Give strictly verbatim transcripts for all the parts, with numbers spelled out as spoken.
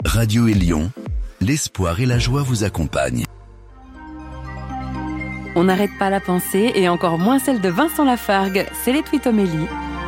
Radio Élion, l'espoir et la joie vous accompagnent. On n'arrête pas la pensée, et encore moins celle de Vincent Lafargue. C'est les Twitomélie.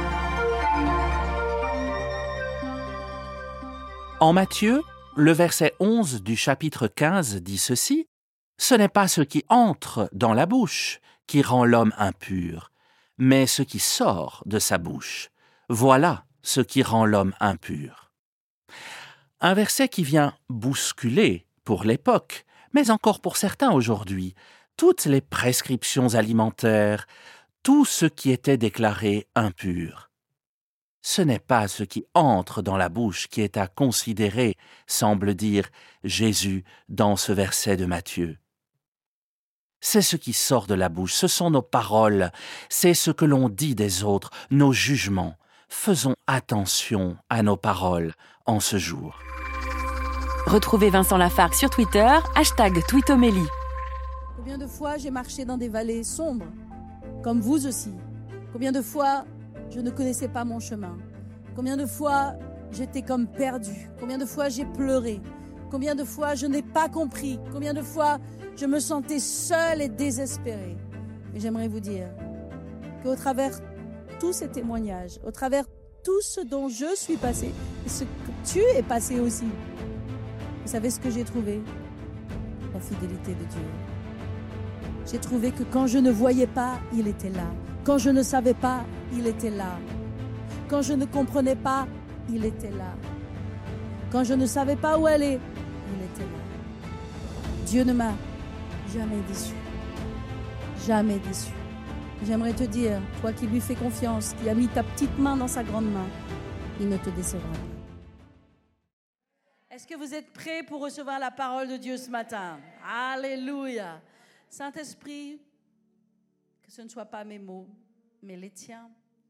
En Matthieu, le verset onze du chapitre quinze dit ceci : « Ce n'est pas ce qui entre dans la bouche qui rend l'homme impur, mais ce qui sort de sa bouche. Voilà ce qui rend l'homme impur. » Un verset qui vient bousculer, pour l'époque, mais encore pour certains aujourd'hui, toutes les prescriptions alimentaires, tout ce qui était déclaré impur. Ce n'est pas ce qui entre dans la bouche qui est à considérer, semble dire Jésus dans ce verset de Matthieu. C'est ce qui sort de la bouche, ce sont nos paroles, c'est ce que l'on dit des autres, nos jugements. Faisons attention à nos paroles en ce jour. Retrouvez Vincent Lafargue sur Twitter, hashtag Twitomélie. Combien de fois j'ai marché dans des vallées sombres, comme vous aussi. Combien de fois je ne connaissais pas mon chemin. Combien de fois j'étais comme perdue. Combien de fois j'ai pleuré. Combien de fois je n'ai pas compris. Combien de fois je me sentais seule et désespérée. Et j'aimerais vous dire qu'au travers de tous ces témoignages, au travers de tout ce dont je suis passée, et ce que tu es passé aussi, vous savez ce que j'ai trouvé ? La fidélité de Dieu. J'ai trouvé que quand je ne voyais pas, il était là. Quand je ne savais pas, il était là. Quand je ne comprenais pas, il était là. Quand je ne savais pas où aller, il était là. Dieu ne m'a jamais déçu. Jamais déçu. J'aimerais te dire, toi qui lui fais confiance, qui as mis ta petite main dans sa grande main, il ne te décevra pas. Est-ce que vous êtes prêts pour recevoir la parole de Dieu ce matin ? Alléluia. Saint-Esprit, que ce ne soient pas mes mots, mais les tiens.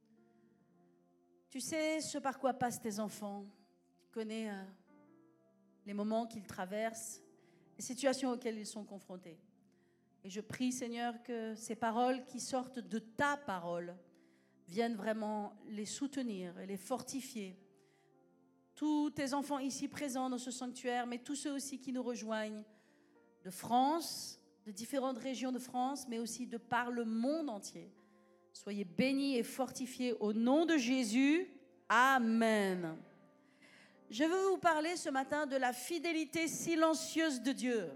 Tu sais ce par quoi passent tes enfants. Tu connais euh, les moments qu'ils traversent, les situations auxquelles ils sont confrontés. Et je prie, Seigneur, que ces paroles qui sortent de ta parole viennent vraiment les soutenir et les fortifier. Tous tes enfants ici présents dans ce sanctuaire, mais tous ceux aussi qui nous rejoignent de France, de différentes régions de France, mais aussi de par le monde entier. Soyez bénis et fortifiés au nom de Jésus. Amen. Je veux vous parler ce matin de la fidélité silencieuse de Dieu.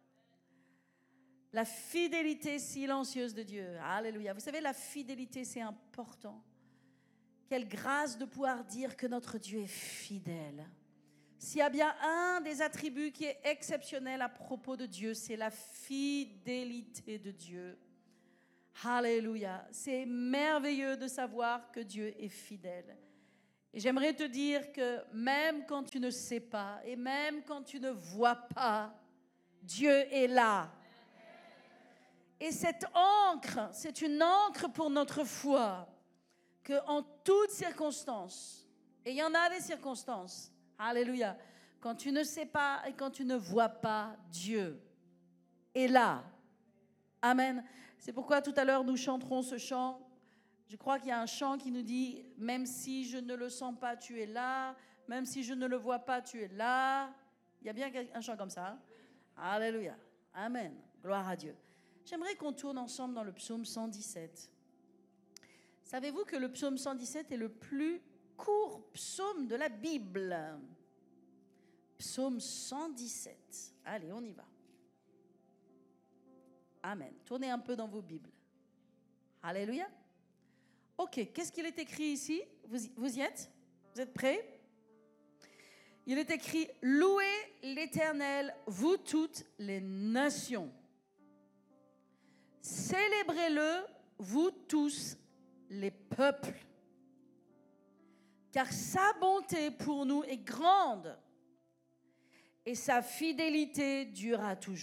La fidélité silencieuse de Dieu. Alléluia. Vous savez, la fidélité, c'est important. Quelle grâce de pouvoir dire que notre Dieu est fidèle. S'il y a bien un des attributs qui est exceptionnel à propos de Dieu, c'est la fidélité de Dieu. Alléluia. C'est merveilleux de savoir que Dieu est fidèle. Et j'aimerais te dire que même quand tu ne sais pas et même quand tu ne vois pas, Dieu est là. Et cette ancre, c'est une ancre pour notre foi, qu'en toutes circonstances, et il y en a des circonstances, alléluia, quand tu ne sais pas et quand tu ne vois pas, Dieu est là. Amen. C'est pourquoi tout à l'heure nous chanterons ce chant. Je crois qu'il y a un chant qui nous dit « Même si je ne le sens pas, tu es là. Même si je ne le vois pas, tu es là. » Il y a bien un chant comme ça. Hein? Alléluia. Amen. Gloire à Dieu. J'aimerais qu'on tourne ensemble dans le psaume cent dix-sept. Savez-vous que le psaume cent dix-sept est le plus court psaume de la Bible? Psaume cent dix-sept. Allez, on y va. Amen. Tournez un peu dans vos Bibles. Alléluia. Ok, qu'est-ce qu'il est écrit ici? Vous, vous y êtes? Vous êtes prêts? Il est écrit « Louez l'Éternel, vous toutes les nations. Célébrez-le, vous tous les peuples. Car sa bonté pour nous est grande et sa fidélité durera toujours. »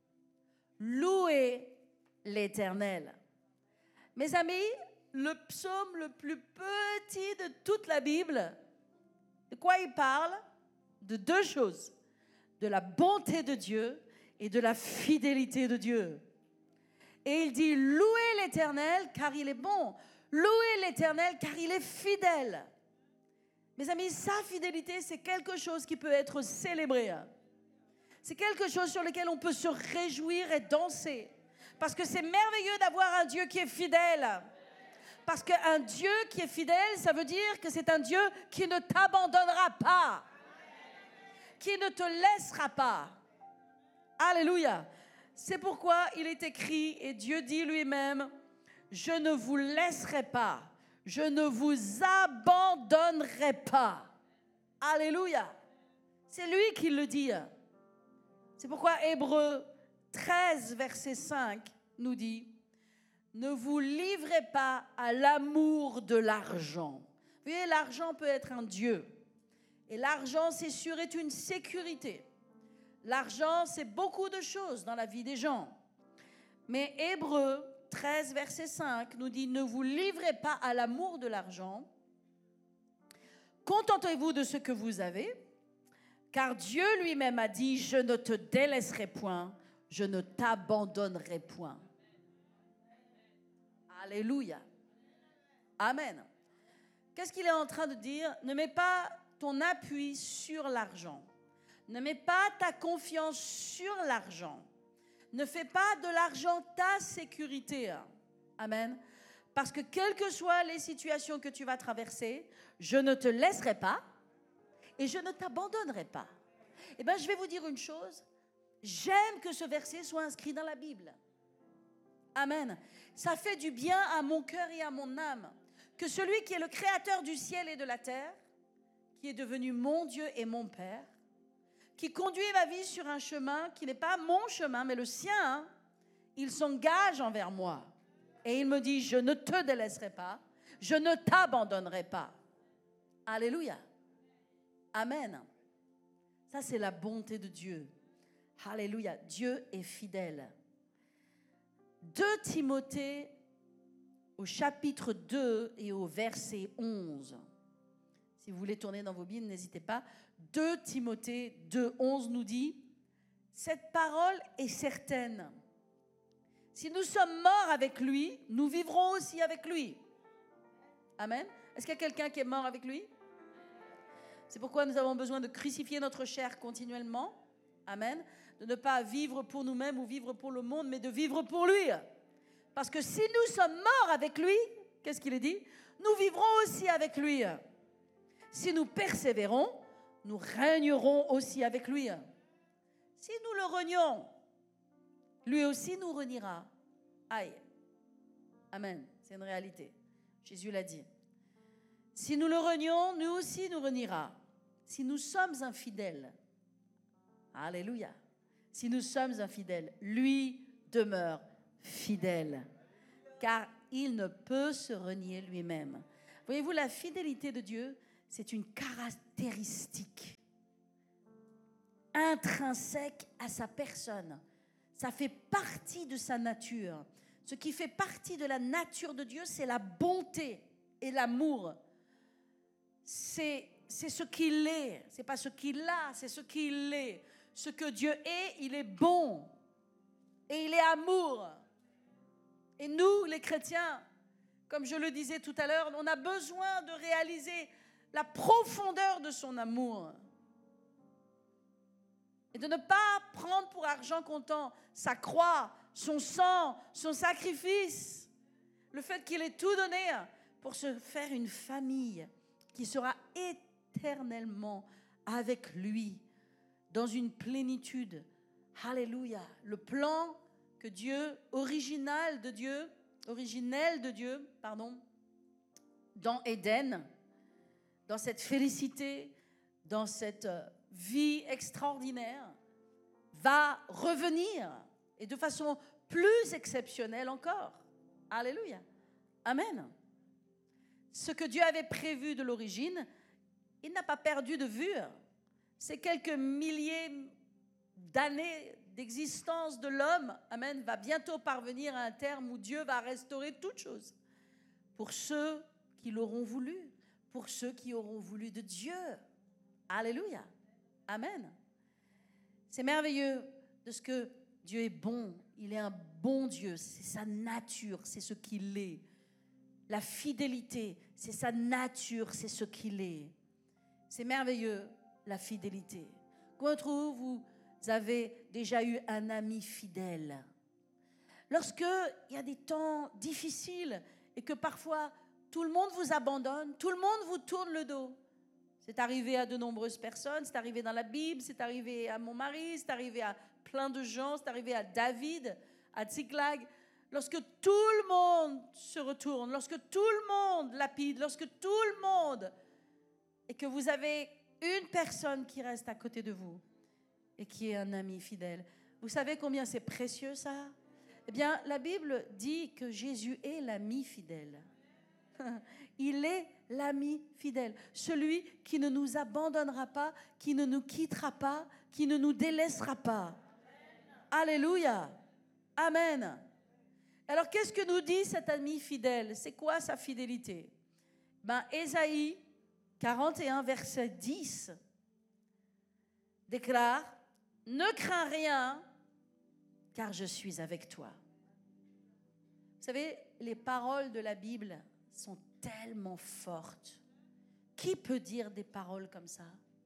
Louez l'Éternel. Mes amis, le psaume le plus petit de toute la Bible, de quoi il parle? De deux choses. De la bonté de Dieu et de la fidélité de Dieu. Et il dit, louez l'Éternel car il est bon. Louez l'Éternel car il est fidèle. Mes amis, sa fidélité, c'est quelque chose qui peut être célébré. C'est quelque chose sur lequel on peut se réjouir et danser. Parce que c'est merveilleux d'avoir un Dieu qui est fidèle. Parce qu'un Dieu qui est fidèle, ça veut dire que c'est un Dieu qui ne t'abandonnera pas. Qui ne te laissera pas. Alléluia. C'est pourquoi il est écrit, et Dieu dit lui-même, « Je ne vous laisserai pas. Je ne vous abandonnerai pas. » Alléluia. C'est lui qui le dit. C'est pourquoi Hébreux treize, verset cinq, nous dit « Ne vous livrez pas à l'amour de l'argent. » Vous voyez, l'argent peut être un dieu. Et l'argent, c'est sûr, est une sécurité. L'argent, c'est beaucoup de choses dans la vie des gens. Mais Hébreux treize, verset cinq, nous dit « Ne vous livrez pas à l'amour de l'argent. Contentez-vous de ce que vous avez. Car Dieu lui-même a dit, je ne te délaisserai point, je ne t'abandonnerai point. » Alléluia. Amen. Qu'est-ce qu'il est en train de dire? Ne mets pas ton appui sur l'argent. Ne mets pas ta confiance sur l'argent. Ne fais pas de l'argent ta sécurité. Amen. Parce que quelles que soient les situations que tu vas traverser, je ne te laisserai pas. Et je ne t'abandonnerai pas. Eh bien, je vais vous dire une chose. J'aime que ce verset soit inscrit dans la Bible. Amen. Ça fait du bien à mon cœur et à mon âme. Que celui qui est le créateur du ciel et de la terre, qui est devenu mon Dieu et mon Père, qui conduit ma vie sur un chemin qui n'est pas mon chemin, mais le sien, hein, il s'engage envers moi. Et il me dit, je ne te délaisserai pas, je ne t'abandonnerai pas. Alléluia. Amen. Ça, c'est la bonté de Dieu. Alléluia. Dieu est fidèle. deux Timothée au chapitre deux et au verset onze. Si vous voulez tourner dans vos Bibles, n'hésitez pas. deux Timothée deux, onze nous dit « Cette parole est certaine. Si nous sommes morts avec lui, nous vivrons aussi avec lui. » Amen. Est-ce qu'il y a quelqu'un qui est mort avec lui? C'est pourquoi nous avons besoin de crucifier notre chair continuellement. Amen. De ne pas vivre pour nous-mêmes ou vivre pour le monde, mais de vivre pour lui. Parce que si nous sommes morts avec lui, qu'est-ce qu'il est dit? Nous vivrons aussi avec lui. Si nous persévérons, nous régnerons aussi avec lui. Si nous le renions, lui aussi nous reniera. Aïe. Amen. C'est une réalité. Jésus l'a dit. Si nous le renions, nous aussi nous reniera. Si nous sommes infidèles, alléluia. Si nous sommes infidèles, lui demeure fidèle, car il ne peut se renier lui-même. Voyez-vous, la fidélité de Dieu, c'est une caractéristique intrinsèque à sa personne. Ça fait partie de sa nature. Ce qui fait partie de la nature de Dieu, c'est la bonté et l'amour. C'est, c'est ce qu'il est. Ce n'est pas ce qu'il a, c'est ce qu'il est. Ce que Dieu est, il est bon. Et il est amour. Et nous, les chrétiens, comme je le disais tout à l'heure, on a besoin de réaliser la profondeur de son amour. Et de ne pas prendre pour argent comptant sa croix, son sang, son sacrifice. Le fait qu'il ait tout donné pour se faire une famille qui sera éternellement avec lui dans une plénitude. Alléluia. Le plan que Dieu, original de Dieu, originel de Dieu, pardon, dans Éden, dans cette félicité, dans cette vie extraordinaire, va revenir et de façon plus exceptionnelle encore. Alléluia. Amen. Ce que Dieu avait prévu de l'origine, il n'a pas perdu de vue. Ces quelques milliers d'années d'existence de l'homme, amen, va bientôt parvenir à un terme où Dieu va restaurer toutes choses. Pour ceux qui l'auront voulu, pour ceux qui auront voulu de Dieu. Alléluia. Amen. C'est merveilleux de ce que Dieu est bon. Il est un bon Dieu. C'est sa nature, c'est ce qu'il est. La fidélité, c'est sa nature, c'est ce qu'il est. C'est merveilleux, la fidélité. Combien d'entre vous, vous avez déjà eu un ami fidèle? Lorsque il y a des temps difficiles et que parfois tout le monde vous abandonne, tout le monde vous tourne le dos. C'est arrivé à de nombreuses personnes, c'est arrivé dans la Bible, c'est arrivé à mon mari, c'est arrivé à plein de gens, c'est arrivé à David, à Tsiklag. Lorsque tout le monde se retourne, lorsque tout le monde lapide, lorsque tout le monde, et que vous avez une personne qui reste à côté de vous et qui est un ami fidèle. Vous savez combien c'est précieux ça? Eh bien, la Bible dit que Jésus est l'ami fidèle. Il est l'ami fidèle, celui qui ne nous abandonnera pas, qui ne nous quittera pas, qui ne nous délaissera pas. Alléluia. Amen. Alors, qu'est-ce que nous dit cet ami fidèle? C'est quoi sa fidélité? Ben, Ésaïe quarante et un, verset dix, déclare « Ne crains rien, car je suis avec toi. » Vous savez, les paroles de la Bible sont tellement fortes. Qui peut dire des paroles comme ça?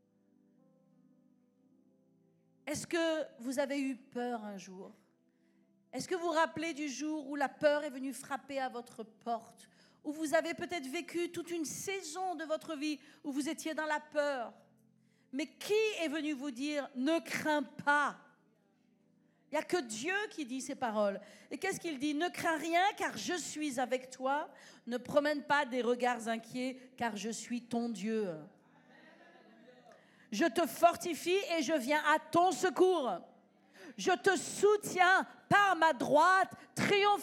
Est-ce que vous avez eu peur un jour? Est-ce que vous vous rappelez du jour où la peur est venue frapper à votre porte? Où vous avez peut-être vécu toute une saison de votre vie où vous étiez dans la peur. Mais qui est venu vous dire « Ne crains pas ». Il n'y a que Dieu qui dit ces paroles. Et qu'est-ce qu'il dit? « Ne crains rien car je suis avec toi. Ne promène pas des regards inquiets car je suis ton Dieu. Je te fortifie et je viens à ton secours. Je te soutiens par ma droite triomphante. »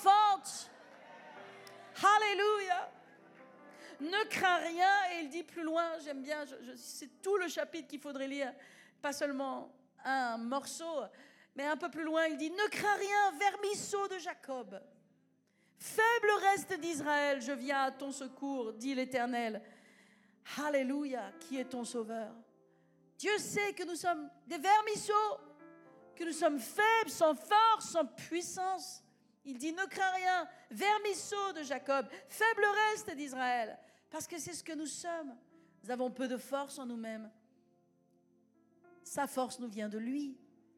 Alléluia. Ne crains rien. Et il dit plus loin, j'aime bien, je, je, c'est tout le chapitre qu'il faudrait lire, pas seulement un morceau, mais un peu plus loin, il dit, ne crains rien, vermisseau de Jacob. Faible reste d'Israël, je viens à ton secours, dit l'Éternel. Alléluia, qui est ton sauveur? Dieu sait que nous sommes des vermisseaux, que nous sommes faibles, sans force, sans puissance. Il dit, ne crains rien, vermisseau de Jacob, faible reste d'Israël. Parce que c'est ce que nous sommes. Nous avons peu de force en nous-mêmes. Sa force nous vient de lui.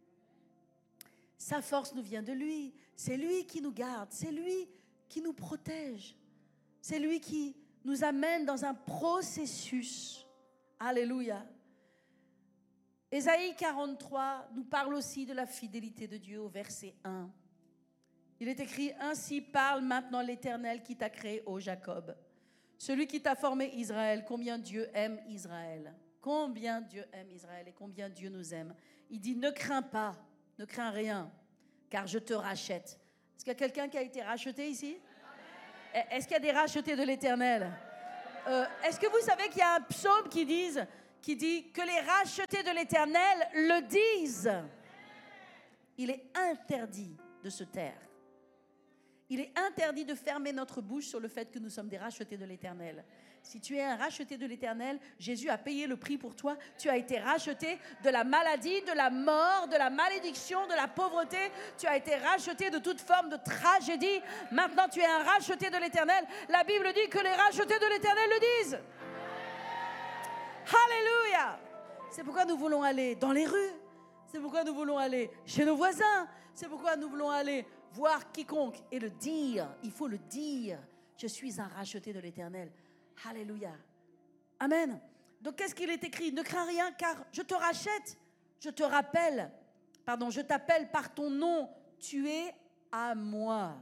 Sa force nous vient de lui. C'est lui qui nous garde. C'est lui qui nous protège. C'est lui qui nous amène dans un processus. Alléluia. Ésaïe quarante-trois nous parle aussi de la fidélité de Dieu au verset un. Il est écrit, ainsi parle maintenant l'Éternel qui t'a créé, ô Jacob. Celui qui t'a formé, Israël. Combien Dieu aime Israël. Combien Dieu aime Israël et combien Dieu nous aime. Il dit, ne crains pas, ne crains rien, car je te rachète. Est-ce qu'il y a quelqu'un qui a été racheté ici? Est-ce qu'il y a des rachetés de l'Éternel? euh, Est-ce que vous savez qu'il y a un psaume qui, dise, qui dit que les rachetés de l'Éternel le disent? Il est interdit de se taire. Il est interdit de fermer notre bouche sur le fait que nous sommes des rachetés de l'Éternel. Si tu es un racheté de l'Éternel, Jésus a payé le prix pour toi. Tu as été racheté de la maladie, de la mort, de la malédiction, de la pauvreté. Tu as été racheté de toute forme de tragédie. Maintenant, tu es un racheté de l'Éternel. La Bible dit que les rachetés de l'Éternel le disent. Alléluia! C'est pourquoi nous voulons aller dans les rues. C'est pourquoi nous voulons aller chez nos voisins. C'est pourquoi nous voulons aller voir quiconque et le dire. Il faut le dire. Je suis un racheté de l'Éternel. Alléluia. Amen. Donc, qu'est-ce qu'il est écrit? Ne crains rien, car je te rachète. Je te rappelle. Pardon, je t'appelle par ton nom. Tu es à moi.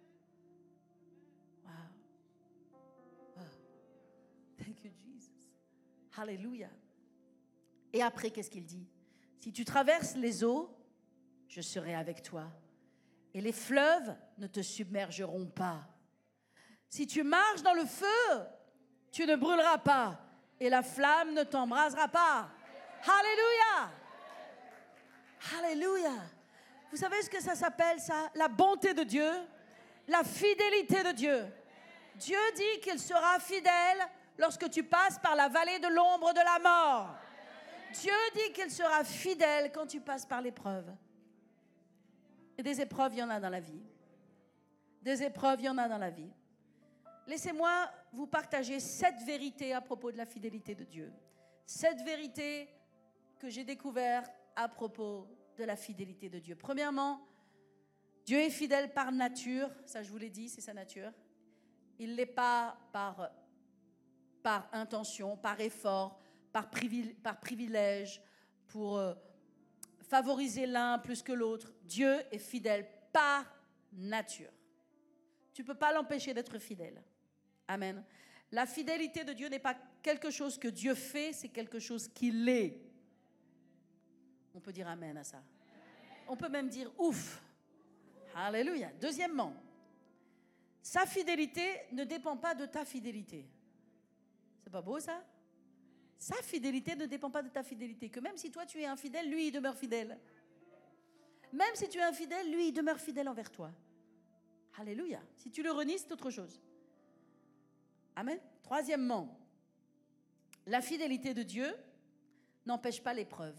Wow. Wow. Thank you, Jesus. Alléluia. Et après, qu'est-ce qu'il dit? Si tu traverses les eaux, je serai avec toi. Et les fleuves ne te submergeront pas. Si tu marches dans le feu, tu ne brûleras pas. Et la flamme ne t'embrasera pas. Alléluia! Alléluia! Vous savez ce que ça s'appelle, ça? La bonté de Dieu, la fidélité de Dieu. Dieu dit qu'il sera fidèle lorsque tu passes par la vallée de l'ombre de la mort. Dieu dit qu'il sera fidèle quand tu passes par l'épreuve. Et des épreuves, il y en a dans la vie. Des épreuves, il y en a dans la vie. Laissez-moi vous partager sept vérités à propos de la fidélité de Dieu. cette vérité que j'ai découverte à propos de la fidélité de Dieu. Premièrement, Dieu est fidèle par nature, ça je vous l'ai dit, c'est sa nature. Il ne l'est pas par, par intention, par effort, par, privil, par privilège, pour euh, favoriser l'un plus que l'autre. Dieu est fidèle par nature. Tu ne peux pas l'empêcher d'être fidèle. Amen. La fidélité de Dieu n'est pas quelque chose que Dieu fait, c'est quelque chose qu'il est. On peut dire amen à ça. On peut même dire ouf. Alléluia. Deuxièmement, sa fidélité ne dépend pas de ta fidélité. C'est pas beau ça? Sa fidélité ne dépend pas de ta fidélité. Que même si toi tu es infidèle, lui il demeure fidèle. Même si tu es infidèle, lui il demeure fidèle envers toi. Alléluia. Si tu le renies, c'est autre chose. Amen. Troisièmement, la fidélité de Dieu n'empêche pas l'épreuve.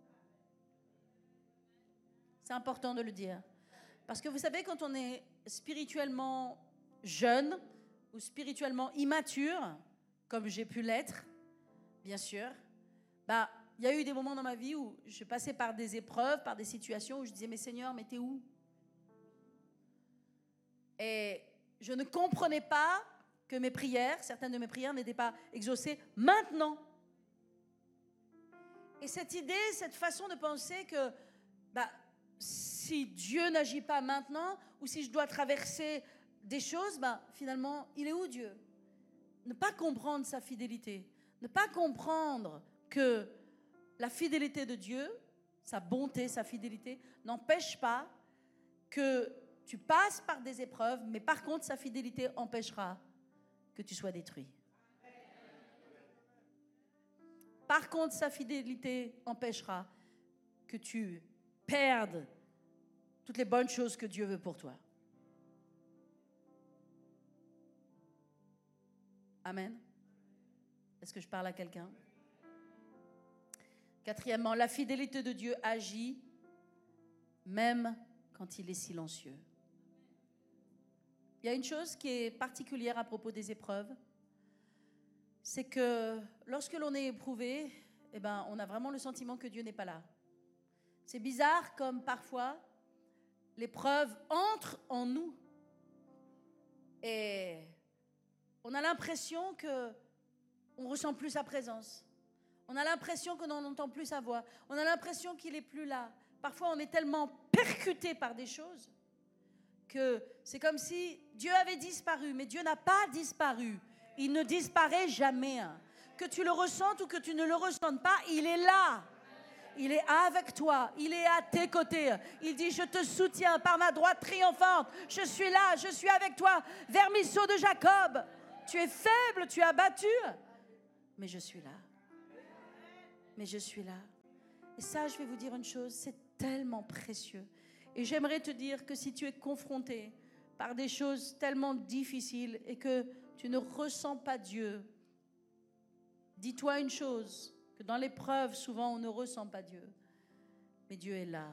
C'est important de le dire. Parce que vous savez, quand on est spirituellement jeune ou spirituellement immature, comme j'ai pu l'être, bien sûr, bah, il y a eu des moments dans ma vie où je passais par des épreuves, par des situations où je disais, mais Seigneur, mais t'es où? Et je ne comprenais pas que mes prières, certaines de mes prières n'étaient pas exaucées maintenant. Et cette idée, cette façon de penser que bah, si Dieu n'agit pas maintenant, ou si je dois traverser des choses, bah, finalement, il est où Dieu? Ne pas comprendre sa fidélité, ne pas comprendre que la fidélité de Dieu, sa bonté, sa fidélité, n'empêche pas que tu passes par des épreuves, mais par contre, sa fidélité empêchera que tu sois détruit. Par contre, sa fidélité empêchera que tu perdes toutes les bonnes choses que Dieu veut pour toi. Amen. Est-ce que je parle à quelqu'un? Quatrièmement, la fidélité de Dieu agit même quand il est silencieux. Il y a une chose qui est particulière à propos des épreuves, c'est que lorsque l'on est éprouvé, eh ben, on a vraiment le sentiment que Dieu n'est pas là. C'est bizarre comme parfois l'épreuve entre en nous et on a l'impression que on ressent plus sa présence. On a l'impression qu'on n'entend plus sa voix. On a l'impression qu'il n'est plus là. Parfois, on est tellement percuté par des choses que c'est comme si Dieu avait disparu, mais Dieu n'a pas disparu. Il ne disparaît jamais. Que tu le ressentes ou que tu ne le ressentes pas, il est là. Il est avec toi. Il est à tes côtés. Il dit, je te soutiens par ma droite triomphante. Je suis là, je suis avec toi. Vermisseau de Jacob. Tu es faible, tu es abattu. Mais je suis là. Mais je suis là. Et ça, je vais vous dire une chose, c'est tellement précieux. Et j'aimerais te dire que si tu es confronté par des choses tellement difficiles et que tu ne ressens pas Dieu, dis-toi une chose, que dans l'épreuve, souvent, on ne ressent pas Dieu. Mais Dieu est là.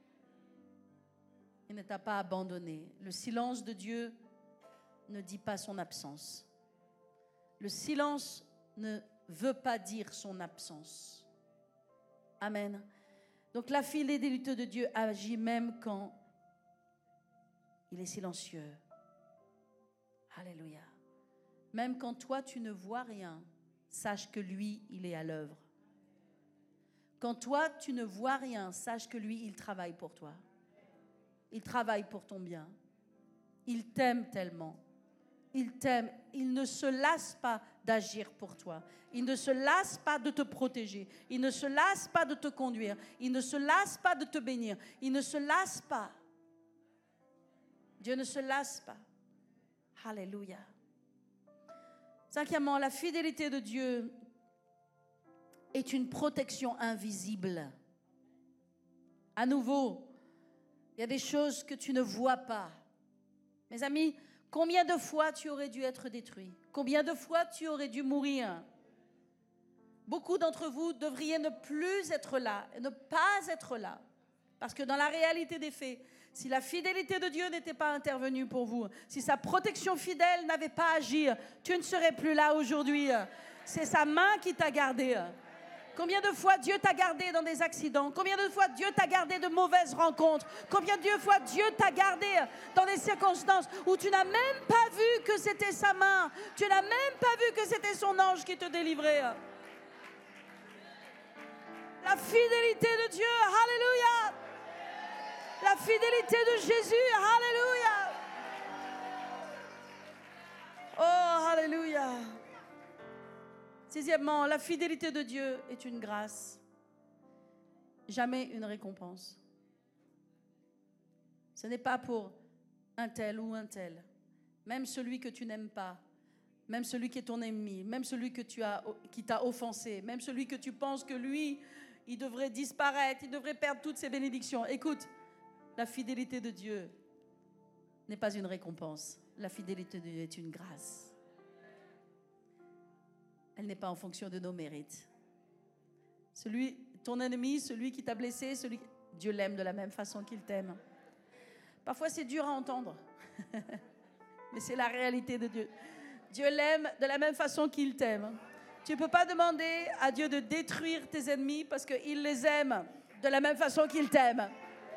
Il ne t'a pas abandonné. Le silence de Dieu ne dit pas son absence. Le silence ne veut pas dire son absence. Amen. Donc la fidélité de Dieu agit même quand il est silencieux. Alléluia. Même quand toi tu ne vois rien, sache que lui, il est à l'œuvre. Quand toi tu ne vois rien, sache que lui, il travaille pour toi. Il travaille pour ton bien. Il t'aime tellement. Il t'aime. Il ne se lasse pas d'agir pour toi. Il ne se lasse pas de te protéger. Il ne se lasse pas de te conduire. Il ne se lasse pas de te bénir. Il ne se lasse pas. Dieu ne se lasse pas. Alléluia. Cinquièmement, la fidélité de Dieu est une protection invisible. À nouveau, il y a des choses que tu ne vois pas. Mes amis, combien de fois tu aurais dû être détruit? Combien de fois tu aurais dû mourir? Beaucoup d'entre vous devriez ne plus être là, et ne pas être là. Parce que dans la réalité des faits, si la fidélité de Dieu n'était pas intervenue pour vous, si sa protection fidèle n'avait pas agi, tu ne serais plus là aujourd'hui. C'est sa main qui t'a gardé. Combien de fois Dieu t'a gardé dans des accidents? Combien de fois Dieu t'a gardé de mauvaises rencontres? Combien de fois Dieu t'a gardé dans des circonstances où tu n'as même pas vu que c'était sa main? Tu n'as même pas vu que c'était son ange qui te délivrait. La fidélité de Dieu, alléluia. La fidélité de Jésus, alléluia. Oh, alléluia. Sixièmement, la fidélité de Dieu est une grâce, jamais une récompense. Ce n'est pas pour un tel ou un tel, même celui que tu n'aimes pas, même celui qui est ton ennemi, même celui que tu as, qui t'a offensé, même celui que tu penses que lui, il devrait disparaître, il devrait perdre toutes ses bénédictions. Écoute, la fidélité de Dieu n'est pas une récompense. La fidélité de Dieu est une grâce. Elle n'est pas en fonction de nos mérites. Celui, ton ennemi, celui qui t'a blessé, celui, Dieu l'aime de la même façon qu'il t'aime. Parfois, c'est dur à entendre, mais c'est la réalité de Dieu. Dieu l'aime de la même façon qu'il t'aime. Tu ne peux pas demander à Dieu de détruire tes ennemis parce qu'il les aime de la même façon qu'il t'aime.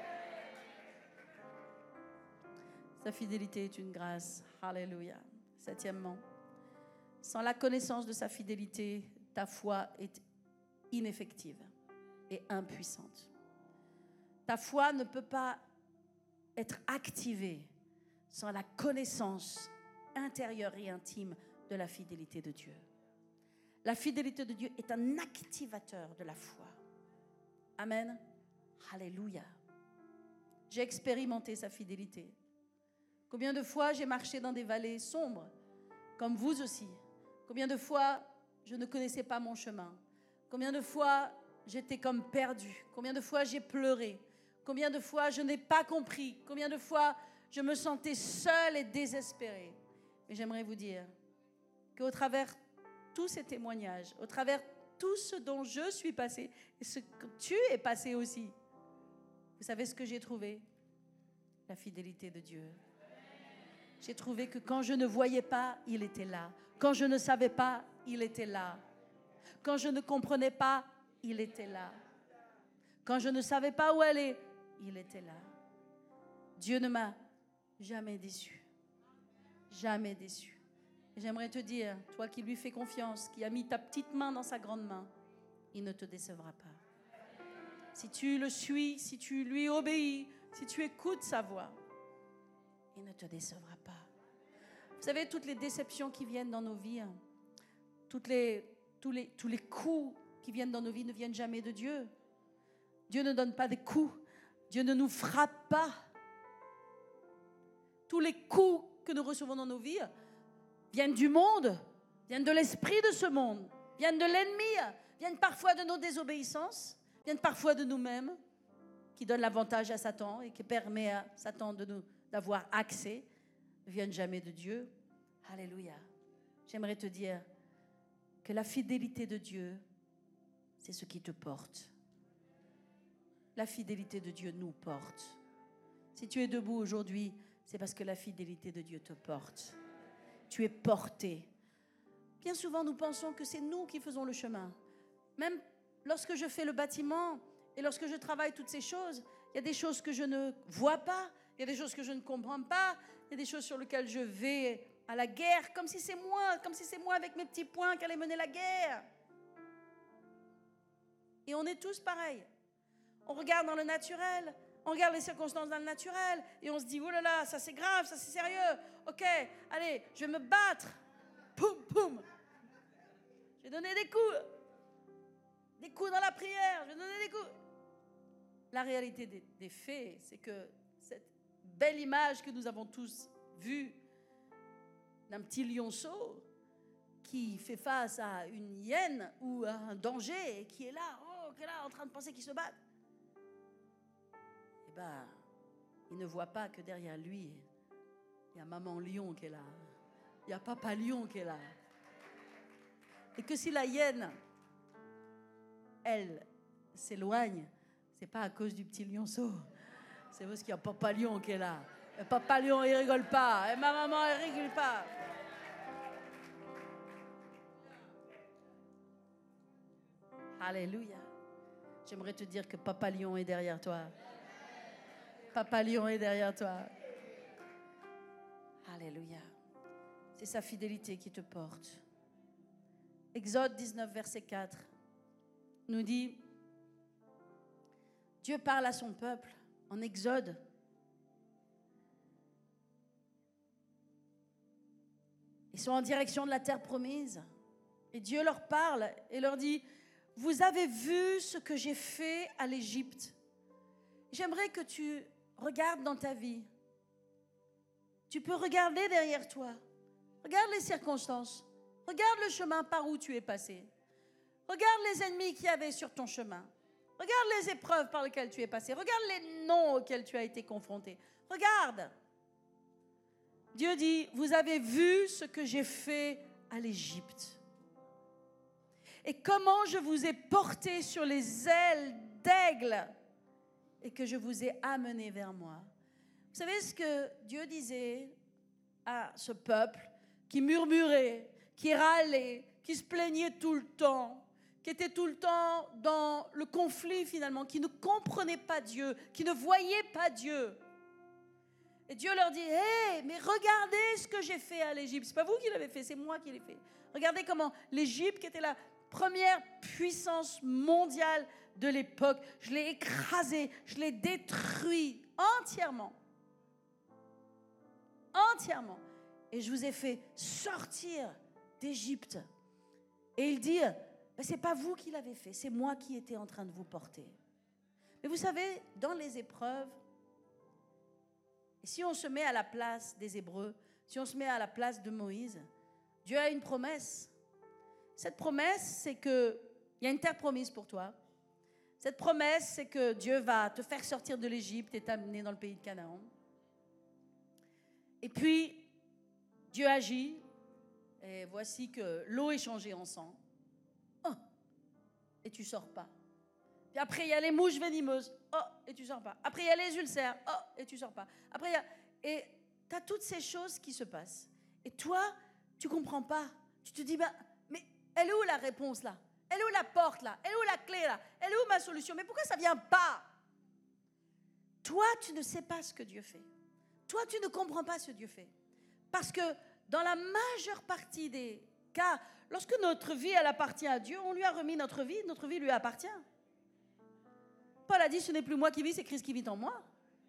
Sa fidélité est une grâce. Alléluia. Septièmement, sans la connaissance de sa fidélité, ta foi est ineffective et impuissante. Ta foi ne peut pas être activée sans la connaissance intérieure et intime de la fidélité de Dieu. La fidélité de Dieu est un activateur de la foi. Amen. Alléluia. J'ai expérimenté sa fidélité. Combien de fois j'ai marché dans des vallées sombres, comme vous aussi. Combien de fois je ne connaissais pas mon chemin. Combien de fois j'étais comme perdue. Combien de fois j'ai pleuré. Combien de fois je n'ai pas compris. Combien de fois je me sentais seule et désespérée. Mais j'aimerais vous dire qu'au travers tous ces témoignages, au travers tout ce dont je suis passée, et ce que tu es passé aussi, vous savez ce que j'ai trouvé? La fidélité de Dieu. J'ai trouvé que quand je ne voyais pas, il était là. Quand je ne savais pas, il était là. Quand je ne comprenais pas, il était là. Quand je ne savais pas où aller, il était là. Dieu ne m'a jamais déçu. Jamais déçu. Et j'aimerais te dire, toi qui lui fais confiance, qui as mis ta petite main dans sa grande main, il ne te décevra pas. Si tu le suis, si tu lui obéis, si tu écoutes sa voix, il ne te décevra pas. Vous savez, toutes les déceptions qui viennent dans nos vies, toutes les, tous, les, tous les coups qui viennent dans nos vies ne viennent jamais de Dieu. Dieu ne donne pas des coups. Dieu ne nous frappe pas. Tous les coups que nous recevons dans nos vies viennent du monde, viennent de l'esprit de ce monde, viennent de l'ennemi, viennent parfois de nos désobéissances, viennent parfois de nous-mêmes, qui donnent l'avantage à Satan et qui permet à Satan de nous, d'avoir accès, ne viennent jamais de Dieu. Alléluia. J'aimerais te dire que la fidélité de Dieu, c'est ce qui te porte. La fidélité de Dieu nous porte. Si tu es debout aujourd'hui, c'est parce que la fidélité de Dieu te porte. Tu es porté. Bien souvent, nous pensons que c'est nous qui faisons le chemin. Même lorsque je fais le bâtiment et lorsque je travaille toutes ces choses, il y a des choses que je ne vois pas, il y a des choses que je ne comprends pas, il y a des choses sur lesquelles je vais à la guerre, comme si c'est moi, comme si c'est moi avec mes petits poings qui allais mener la guerre. Et on est tous pareils. On regarde dans le naturel, on regarde les circonstances dans le naturel et on se dit, oh là là, ça c'est grave, ça c'est sérieux. Ok, allez, je vais me battre. Poum, poum. Je vais donner des coups. Des coups dans la prière, je vais donner des coups. La réalité des, des faits, c'est que cette belle image que nous avons tous vue d'un petit lionceau qui fait face à une hyène ou à un danger et qui est là, oh, qui est là en train de penser qu'il se bat. Eh bien, il ne voit pas que derrière lui, il y a maman lion qui est là. Il y a papa lion qui est là. Et que si la hyène, elle, s'éloigne, c'est pas à cause du petit lionceau. C'est parce qu'il y a papa lion qui est là. Et papa lion, il rigole pas. Et ma maman, elle rigole pas. Alléluia. J'aimerais te dire que Papa Lion est derrière toi. Papa Lion est derrière toi. Alléluia. C'est sa fidélité qui te porte. Exode dix-neuf, verset quatre, nous dit, Dieu parle à son peuple en Exode. Ils sont en direction de la terre promise. Et Dieu leur parle et leur dit, vous avez vu ce que j'ai fait à l'Égypte. J'aimerais que tu regardes dans ta vie. Tu peux regarder derrière toi. Regarde les circonstances. Regarde le chemin par où tu es passé. Regarde les ennemis qu'il y avait sur ton chemin. Regarde les épreuves par lesquelles tu es passé. Regarde les noms auxquels tu as été confronté. Regarde. Dieu dit, vous avez vu ce que j'ai fait à l'Égypte. Et comment je vous ai porté sur les ailes d'aigle et que je vous ai amené vers moi. Vous savez ce que Dieu disait à ce peuple qui murmurait, qui râlait, qui se plaignait tout le temps, qui était tout le temps dans le conflit finalement, qui ne comprenait pas Dieu, qui ne voyait pas Dieu. Et Dieu leur dit, hé, hey, mais regardez ce que j'ai fait à l'Égypte. Ce n'est pas vous qui l'avez fait, c'est moi qui l'ai fait. Regardez comment l'Égypte, qui était la première puissance mondiale de l'époque, je l'ai écrasée, je l'ai détruit entièrement. Entièrement. Et je vous ai fait sortir d'Égypte. Et il dit, ben, ce n'est pas vous qui l'avez fait, c'est moi qui étais en train de vous porter. Mais vous savez, dans les épreuves, et si on se met à la place des Hébreux, si on se met à la place de Moïse, Dieu a une promesse. Cette promesse, c'est qu'il y a une terre promise pour toi. Cette promesse, c'est que Dieu va te faire sortir de l'Égypte et t'amener dans le pays de Canaan. Et puis, Dieu agit, et voici que l'eau est changée en sang. Oh, et tu ne sors pas. Puis après, il y a les mouches venimeuses. Oh, et tu ne sors pas. Après, il y a les ulcères. Oh, et tu ne sors pas. Après, il y a... Et tu as toutes ces choses qui se passent. Et toi, tu ne comprends pas. Tu te dis, ben, mais elle est où la réponse là? Elle est où la porte là? Elle est où la clé là? Elle est où ma solution? Mais pourquoi ça ne vient pas? Toi, tu ne sais pas ce que Dieu fait. Toi, tu ne comprends pas ce que Dieu fait. Parce que dans la majeure partie des cas, lorsque notre vie, elle appartient à Dieu, on lui a remis notre vie, notre vie lui appartient. Paul a dit, ce n'est plus moi qui vis, c'est Christ qui vit en moi.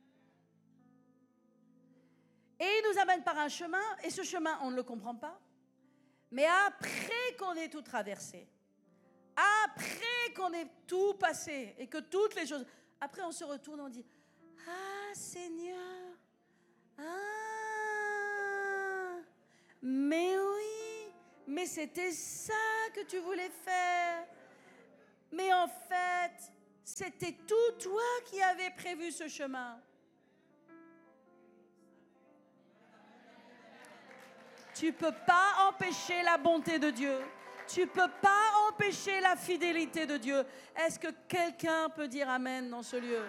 Et il nous amène par un chemin, et ce chemin, on ne le comprend pas. Mais après qu'on ait tout traversé, après qu'on ait tout passé, et que toutes les choses... Après, on se retourne et on dit, ah, Seigneur, ah, mais oui, mais c'était ça que tu voulais faire. Mais en fait... C'était tout toi qui avais prévu ce chemin. Tu ne peux pas empêcher la bonté de Dieu. Tu ne peux pas empêcher la fidélité de Dieu. Est-ce que quelqu'un peut dire Amen dans ce lieu?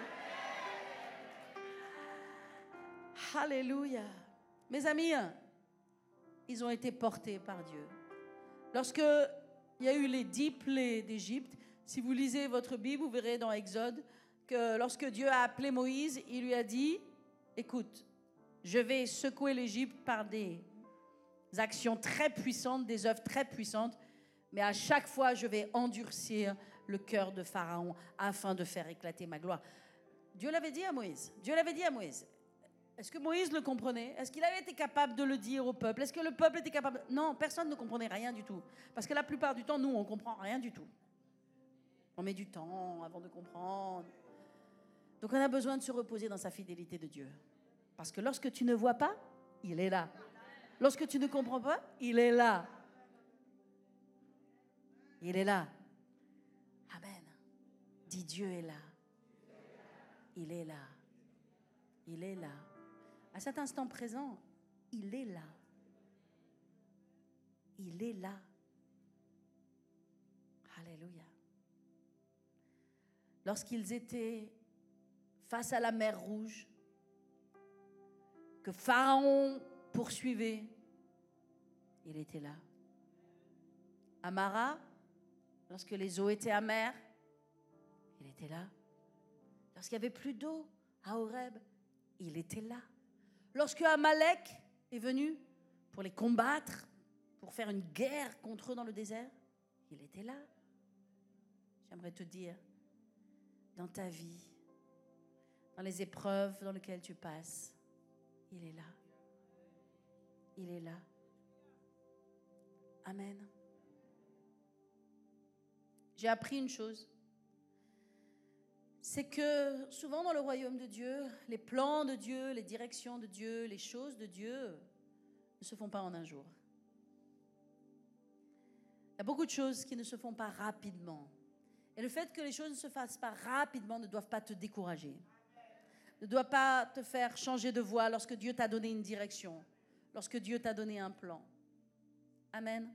Alléluia. Mes amis, ils ont été portés par Dieu. Lorsque il y a eu les dix plaies d'Égypte, si vous lisez votre Bible, vous verrez dans Exode que lorsque Dieu a appelé Moïse, il lui a dit, écoute, je vais secouer l'Égypte par des actions très puissantes, des œuvres très puissantes, mais à chaque fois, je vais endurcir le cœur de Pharaon afin de faire éclater ma gloire. Dieu l'avait dit à Moïse. Dieu l'avait dit à Moïse. Est-ce que Moïse le comprenait? Est-ce qu'il avait été capable de le dire au peuple? Est-ce que le peuple était capable? Non, personne ne comprenait rien du tout. Parce que la plupart du temps, nous, on ne comprend rien du tout. On met du temps avant de comprendre. Donc on a besoin de se reposer dans sa fidélité de Dieu. Parce que lorsque tu ne vois pas, il est là. Lorsque tu ne comprends pas, il est là. Il est là. Amen. Dis, Dieu est là. Il est là. Il est là. À cet instant présent, il est là. Il est là. Alléluia. Lorsqu'ils étaient face à la mer Rouge, que Pharaon poursuivait, il était là. À Mara, Lorsque les eaux étaient amères, il était là. Lorsqu'il n'y avait plus d'eau à Horeb, il était là. Lorsque Amalek est venu pour les combattre, pour faire une guerre contre eux dans le désert, il était là. J'aimerais te dire, dans ta vie, dans les épreuves dans lesquelles tu passes, il est là. Il est là. Amen. J'ai appris une chose. C'est que souvent dans le royaume de Dieu, les plans de Dieu, les directions de Dieu, les choses de Dieu ne se font pas en un jour. Il y a beaucoup de choses qui ne se font pas rapidement. Et le fait que les choses ne se fassent pas rapidement ne doivent pas te décourager. Ne doit pas te faire changer de voie lorsque Dieu t'a donné une direction, lorsque Dieu t'a donné un plan. Amen.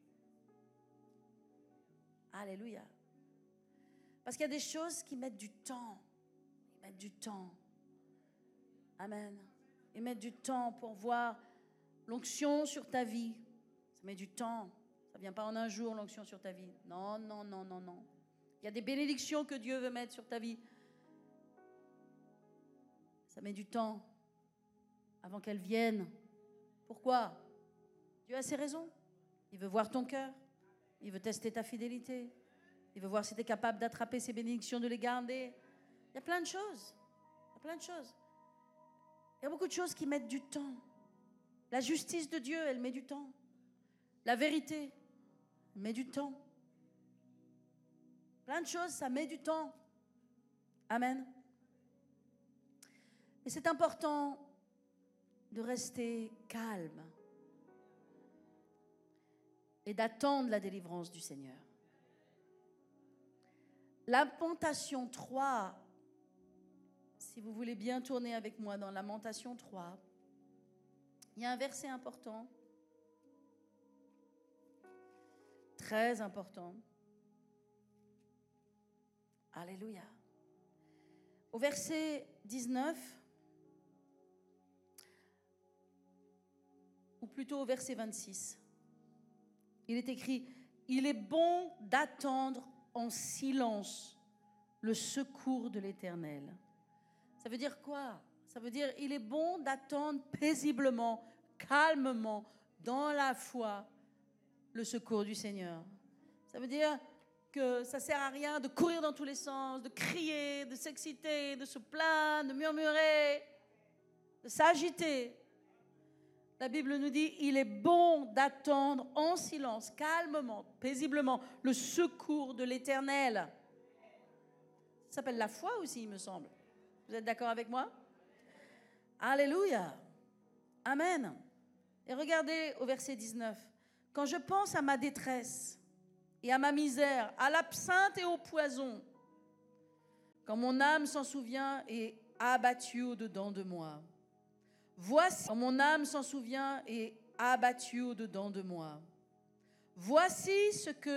Alléluia. Parce qu'il y a des choses qui mettent du temps. Ils mettent du temps. Amen. Ils mettent du temps pour voir l'onction sur ta vie. Ça met du temps. Ça ne vient pas en un jour, l'onction sur ta vie. Non, non, non, non, non. Il y a des bénédictions que Dieu veut mettre sur ta vie. Ça met du temps avant qu'elles viennent. Pourquoi? Dieu a ses raisons. Il veut voir ton cœur. Il veut tester ta fidélité. Il veut voir si tu es capable d'attraper ces bénédictions, de les garder. Il y a plein de choses. Il y a plein de choses. Il y a beaucoup de choses qui mettent du temps. La justice de Dieu, elle met du temps. La vérité, elle met du temps. Plein de choses, ça met du temps. Amen. Et c'est important de rester calme et d'attendre la délivrance du Seigneur. Lamentation trois, si vous voulez bien tourner avec moi dans Lamentation trois, il y a un verset important, très important. Alléluia. Au verset dix-neuf, ou plutôt au verset vingt-six, il est écrit « Il est bon d'attendre en silence le secours de l'Éternel. » Ça veut dire quoi? Ça veut dire il est bon d'attendre paisiblement, calmement, dans la foi, le secours du Seigneur. Ça veut dire que ça ne sert à rien de courir dans tous les sens, de crier, de s'exciter, de se plaindre, de murmurer, de s'agiter. La Bible nous dit, il est bon d'attendre en silence, calmement, paisiblement, le secours de l'Éternel. Ça s'appelle la foi aussi, il me semble. Vous êtes d'accord avec moi? Alléluia. Amen. Et regardez au verset dix-neuf. Quand je pense à ma détresse et à ma misère, à l'absinthe et au poison, quand mon âme s'en souvient et abattue au-dedans de moi, voici, quand mon âme s'en souvient et abattue au-dedans de moi, voici ce que